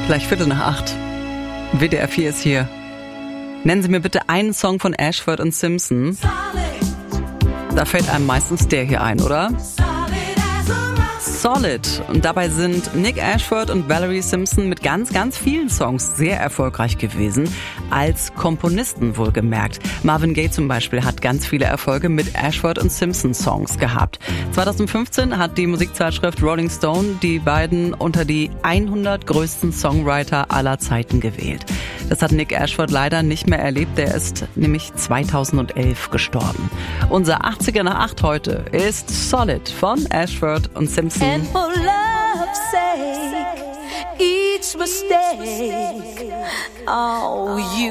Gleich 7:45. WDR 4 ist hier. Nennen Sie mir bitte einen Song von Ashford und Simpson. Da fällt einem meistens der hier ein, oder? Solid. Und dabei sind Nick Ashford und Valerie Simpson mit ganz, ganz vielen Songs sehr erfolgreich gewesen. Als Komponisten wohlgemerkt. Marvin Gaye zum Beispiel hat ganz viele Erfolge mit Ashford und Simpson Songs gehabt. 2015 hat die Musikzeitschrift Rolling Stone die beiden unter die 100 größten Songwriter aller Zeiten gewählt. Das hat Nick Ashford leider nicht mehr erlebt. Der ist nämlich 2011 gestorben. Unser 80er nach 8 heute ist Solid von Ashford und Simpson. And for love's sake, each mistake, oh, you